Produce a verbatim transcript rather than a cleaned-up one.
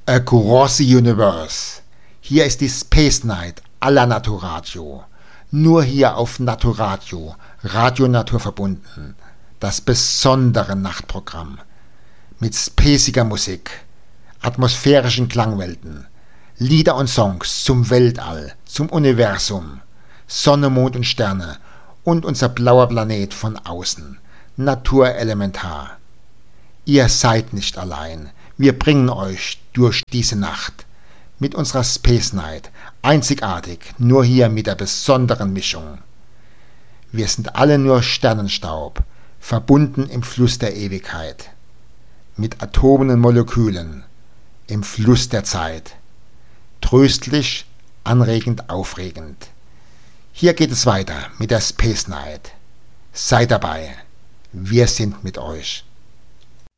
Across the Universe. Hier ist die Space Night à la Naturadio. Nur hier auf Naturadio, Radio Natur verbunden. Das besondere Nachtprogramm. Mit spaciger Musik, atmosphärischen Klangwelten, Lieder und Songs zum Weltall, zum Universum, Sonne, Mond und Sterne und unser blauer Planet von außen. Naturelementar. Ihr seid nicht allein. Wir bringen euch durch diese Nacht mit unserer Space Night, einzigartig, nur hier mit der besonderen Mischung. Wir sind alle nur Sternenstaub, verbunden im Fluss der Ewigkeit, mit Atomen und Molekülen, im Fluss der Zeit. Tröstlich, anregend, aufregend. Hier geht es weiter mit der Space Night. Seid dabei, wir sind mit euch.